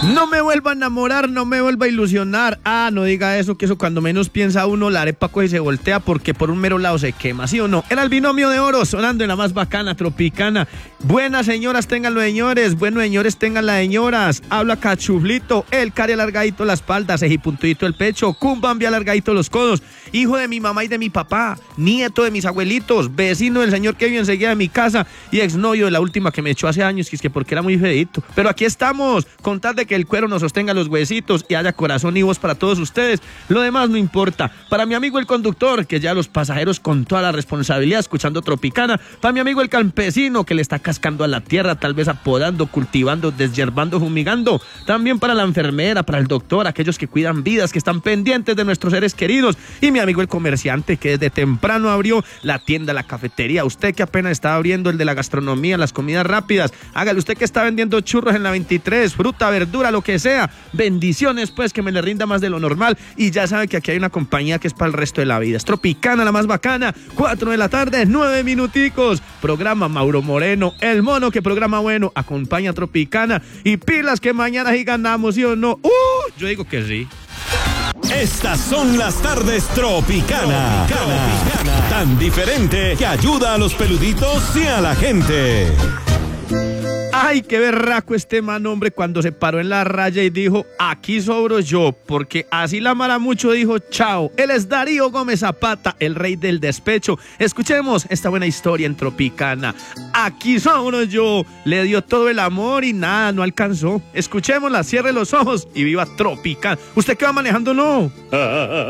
No me vuelva a enamorar, no me vuelva a ilusionar. Ah, no diga eso, que eso cuando menos piensa uno, la arepa coge y se voltea porque por un mero lado se quema, ¿sí o no? Era el binomio de oro sonando en la más bacana, Tropicana. Buenas señoras, ténganlo señores, buenos señores, ténganla señoras. Habla Cachuflito, el cari alargadito la espalda, cejipuntudito el pecho, cumbambi alargadito los codos. Hijo de mi mamá y de mi papá, nieto de mis abuelitos, vecino del señor que vive enseguida de mi casa y exnovio de la última que me echó hace años, que es que porque era muy feito. Pero aquí estamos, con tal de que el cuero nos sostenga los huesitos y haya corazón y voz para todos ustedes. Lo demás no importa. Para mi amigo el conductor, que ya los pasajeros con toda la responsabilidad escuchando Tropicana. Para mi amigo el campesino, que le está cascando a la tierra, tal vez apodando, cultivando, deshierbando, fumigando. También para la enfermera, para el doctor, aquellos que cuidan vidas, que están pendientes de nuestros seres queridos. Y mi amigo el comerciante, que desde temprano abrió la tienda, la cafetería. Usted que apenas está abriendo el de la gastronomía, las comidas rápidas. Hágale, usted que está vendiendo churros en la 23, fruta, verdura, lo que sea. Bendiciones, pues, que me le rinda más de lo normal. Y ya sabe que aquí hay una compañía que es para el resto de la vida. Es Tropicana, la más bacana. 4 de la tarde, 9 minuticos. Programa Mauro Moreno, el mono que programa bueno. Acompaña Tropicana. Y pilas que mañana sí ganamos, ¿sí o no? Yo digo que sí. Estas son las tardes Tropicana. Tan diferente que ayuda a los peluditos y a la gente. Ay, qué berraco este man, hombre, cuando se paró en la raya y dijo, aquí sobro yo, porque así la mara mucho dijo, chao. Él es Darío Gómez Zapata, el rey del despecho. Escuchemos esta buena historia en Tropicana. Aquí sobro yo. Le dio todo el amor y nada, no alcanzó. Escuchémosla, cierre los ojos y viva Tropicana. ¿Usted qué va manejando, no?